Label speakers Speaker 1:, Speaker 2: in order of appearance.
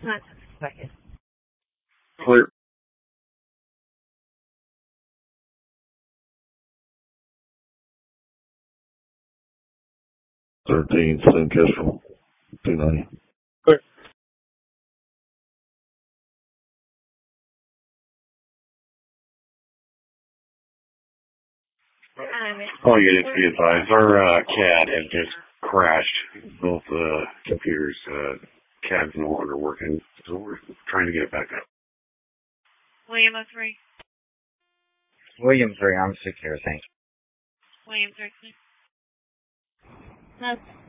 Speaker 1: Not just a second.
Speaker 2: Clear. 13, St. Kestrel, 290.
Speaker 3: Clear.
Speaker 2: Oh, yeah, just be advised. Our CAD has just crashed. Both computers, CAD's no longer working, so we're trying to get it back up.
Speaker 1: William 03.
Speaker 4: William 3, I'm secure, thanks.
Speaker 1: William 13. No.